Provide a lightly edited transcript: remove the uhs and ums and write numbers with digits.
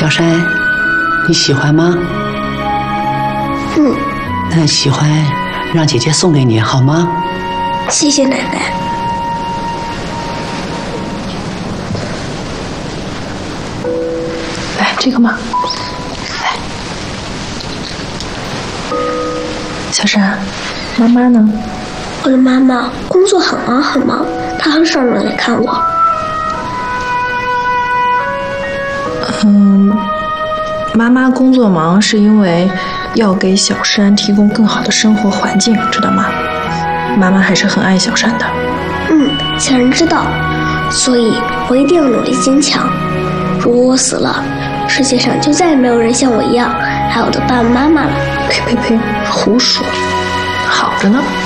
小山，你喜欢吗？那喜欢，让姐姐送给你好吗？ 谢谢奶奶。 来，这个嘛。来，小山，妈妈呢？ 我的妈妈工作很忙很忙，她很少能来看我。 妈妈工作忙是因为要给小山提供更好的生活环境，知道吗？妈妈还是很爱小山的。 小人知道，所以我一定要努力坚强。如果我死了，世界上就再也没有人像我一样爱我的爸爸妈妈了。 呸，胡说，好着呢。